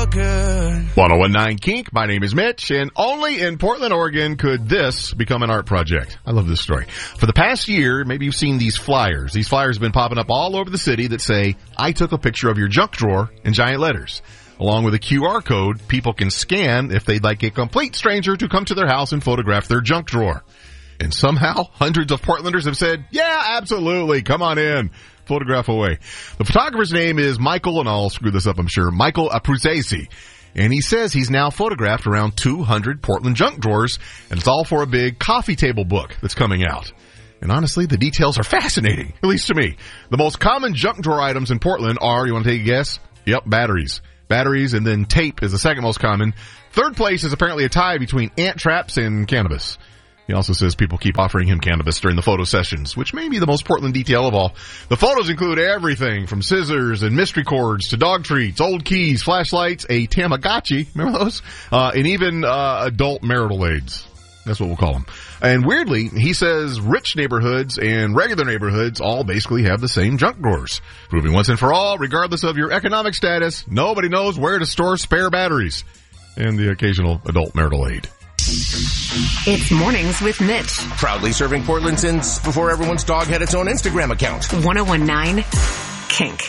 look good. 1019 Kink. My name is Mitch, and only in Portland, Oregon could this become an art project. I love this story. For the past year, maybe you've seen these flyers. These flyers have been popping up all over the city that say, I took a picture of your junk drawer in giant letters. Along with a QR code people can scan if they'd like a complete stranger to come to their house and photograph their junk drawer. And somehow, hundreds of Portlanders have said, yeah, absolutely, come on in. Photograph away. The photographer's name is Michael, and I'll screw this up, I'm sure, Michael Apruzesi. And he says he's now photographed around 200 Portland junk drawers, and it's all for a big coffee table book that's coming out. And honestly, the details are fascinating, at least to me. The most common junk drawer items in Portland are, you want to take a guess? Yep, batteries. Batteries, and then tape is the second most common. Third place is apparently a tie between ant traps and cannabis. He also says people keep offering him cannabis during the photo sessions, which may be the most Portland detail of all. The photos include everything from scissors and mystery cords to dog treats, old keys, flashlights, a Tamagotchi, remember those? And even adult marital aids. That's what we'll call them. And weirdly, he says rich neighborhoods and regular neighborhoods all basically have the same junk drawers. Proving once and for all, regardless of your economic status, nobody knows where to store spare batteries and the occasional adult marital aid. It's Mornings with Mitch. Proudly serving Portland since before everyone's dog had its own Instagram account. 1019 Kink.